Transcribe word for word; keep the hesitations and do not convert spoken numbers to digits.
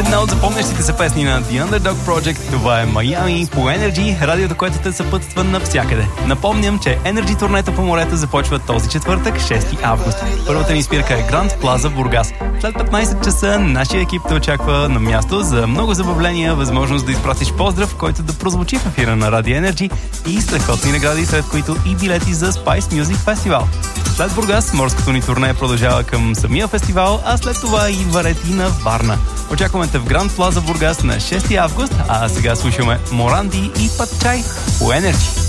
Една от запомнящите се песни на The Underdog Project, това е Miami по Energy, радиото, което те съпътства навсякъде. Напомням, че Energy турнета по морето започва този четвъртък, шести август. Първата ни спирка е Гранд Плаза, Бургас. След петнайсет часа нашия екип те очаква на място за много забавления, възможност да изпратиш поздрав, който да прозвучи в ефира на Radio Energy и страхотни награди, сред които и билети за Spice Music Festival. След Бургас, морското ни турне продължава към самия фестивал, а след това и Варетина, Варна. Очакваме те в Гранд Плаза Бургас на шести август, а сега слушаме Моранди и Пат Чай по Energy.